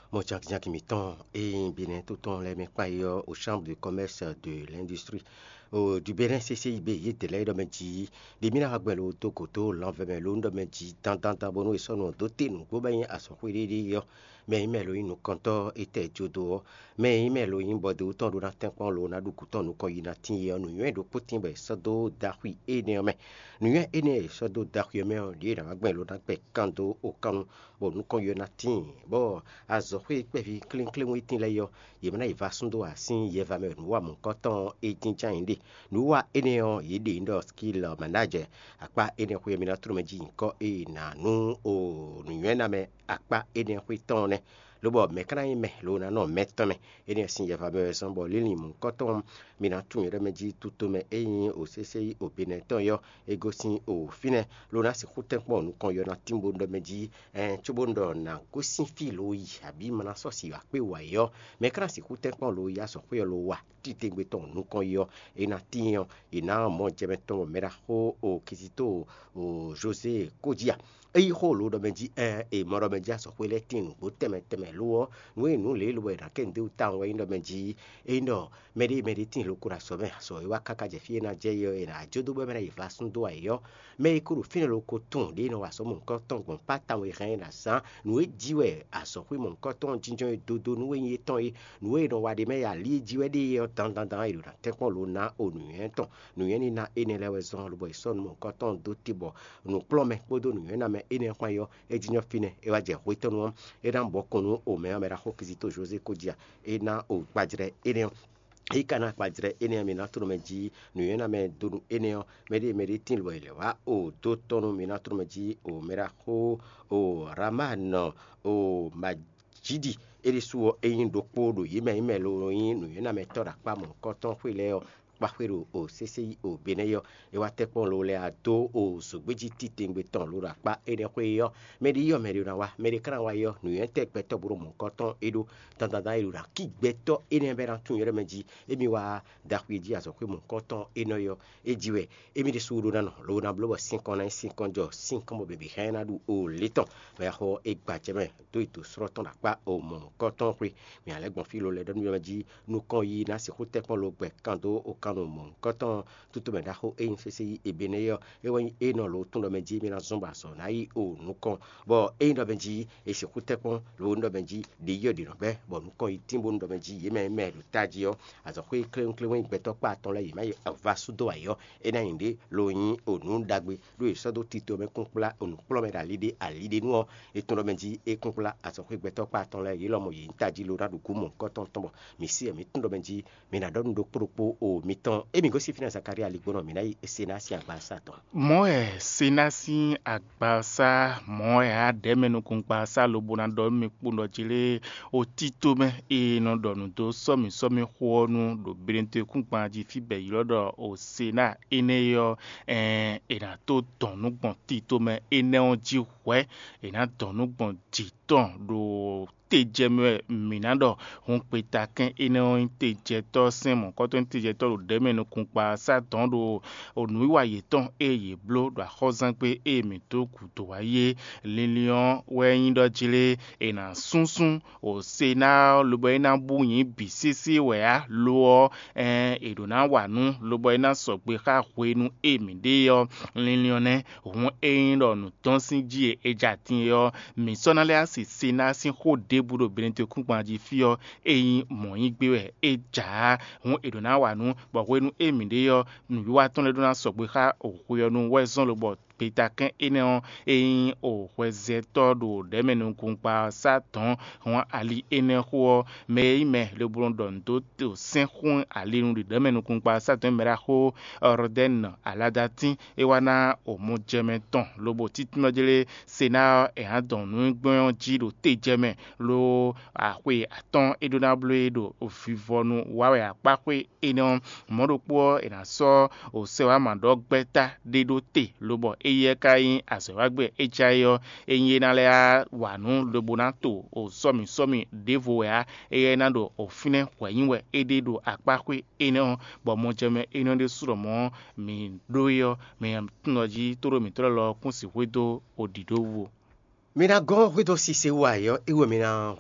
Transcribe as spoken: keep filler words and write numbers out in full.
Mon Jack Jack Miton et bien tout on les met pas au chambre de commerce de l'industrie. Au du Bénin C C I B y de l'aide de di de mina hagbelo to koto l'envemelo de di tant tant abono et son doté nous go bayin aso kwiri yo mais imelo inu konto ete jodo mais imelo yin bodo ton do na tenkon lo na du kuton nu ko yina tin yo nu yen do putin be sodo dahui ene me nu yen ene sodo dahui me on di na hagbelo na pe kando o kan bo nu ko yo na tin bo azo kwe pe vi clean clean witin le yo yemna iva sundo asin yeva me nu wa mon konton e tincha inde nuwa eneo yidi ndo skill manager akpa ene kwe mina trumeji ko e na nu o nuena me akpa ene kwe tone lobo mekana me lo na no metome ene sin ya fabe sombo lili mun koton mina tumire meji tutome eyin o sese o beneton yo egosin o fine lo na si kuten po nu kon yo na timbo ndo meji en chubondo na gosin filo yi abi mana so si wa pe wa yo mekana si kuten po lo ya so pe lo wa titengbe ton nu kon yo ena tiyan ina mo jebeton mera ho o kisito o José Kodia ei ho lo do meji e e moro meji so kwele tin bo teme teme lo no e no le lo e na kende utan we ndo meji e no meri meri tin lo kura so me so e wa kaka je fie na je yo e na jodo be mera ifa sun do ayo me e kuru fine lo ko ton de no wa so mon ko ton kon pata we ren na san no e jiwe aso kwi mon ko ton jinjo e dodo no e ton e no e no wa de me ya li jiwe de yo tan tan tan e lo te kon lo na onu en ton no yen na ene lewe zon lo boy son mon ko ton do tibo no plome podo no yen na me ene kwa yo e jinyo fine e wa je hoito no e dan bokonu o me amera ho kizito José Kodia e na o gbajire ene e kana gbajire ene mi na turu meji no yen na me do ene me de me de tin lo ile wa o do tonu mi na turu meji o mera ho o ramano o majidi eri suo eyin do podo yime ime lo yin no yen na me tora pa mon koton file o Bakwero o C C I o Beneyo e wa tepon lo le ado o sogbeji titengbe ton lo ra pa ene kwe yo meri yo meri na wa meri kran wa yo nu yente peto buru mon koton edo tandada edo ra ki gbeto ene be ran tun yere meji emi wa dakwiji aso kwe mon koton eno yo ejiwe emi de suru na no lo na blobo cinq na cinq jo cinq mo bebe hena du o leton me ho e gbajeme do ito sroton ra pa o mon koton kwe mi ale gbon filo le don meji nu kon yi na si ko tepon lo gbe kando o kanu mon koton tutu me da ho e C C I e beneyo e won e no lo tun do meji mi na zomba so na yi o nu kon bo e ndo meji e se ku tepon lo ndo meji de yo di no be bo nu kon itimbo ndo meji ye me me lu taji yo azo ko klen klen won gbeto pa ton le yi ma va sudo ayo e na inde lo yin o nu dagbe lo e so do tito me kunpla o nu plo me da lide alide nu e tun do meji e kunpla azo ko gbeto pa ton le yi lo mo yi taji lo radu ku mon koton tombo mi si e mi tun do meji mi na don do propo o mi ton e mi go si finance carrière ligbono mi na senasi agbasa ton mo e senasi agbasa mo e ademenu kunpa sa lobona do mi pundo jile o tito me e no do nu do so mi so mi hoonu do brente kunpa ji fibe yilodo o sena eneyo eh e na to tonu gbon tito me ene on ji we e na tonu gbon ji ton do tejeme minado hun peta ken ene on teje to sin mo ko to teje to de menu kunpa sa ton do onu wa ye ton e ye blo do hozan pe e mi to ku to waye lilion we yin do jile e na sunsun o se na lo bo ina bu yin bisisi we a lo eh e do na wa nu lo bo ina so pe ka hwenu e mi de yo lilion ne hun e yin do nu ton sin ji eja tin yo mi sonale asi se na sin ho de buro benente kunpa ji fio eyin mo yin gbe we eja hun e do na wa nu bo hwenu e mi de yo nu wa ton le do na so pe ka o hwe nu we zon lo bo petaken ene eyin o hweze todo de menu kunpa satan won ali ene ho me ime le brondon do to sen hun ali nu de menu kunpa satan mera ho orden aladati e wana o mo jemeton lobo titmojele sena e adon nu gbon ji do tejeme lo ahwe aton edona bledo o fivonu wawe apakwe ene modopo e na so o sewa mando gbeta de do te lobo eye kai asewagbe echayo enye na le wanu lobonato o somi somi devo ya eye na do ofine kwanyinwe ededo apakwe ene bo mo jeme ene de suro mo mi doyo mi tnoji toro mi toro lo kunsi wedo odidowo mina go wedo si se wa yo ewe mina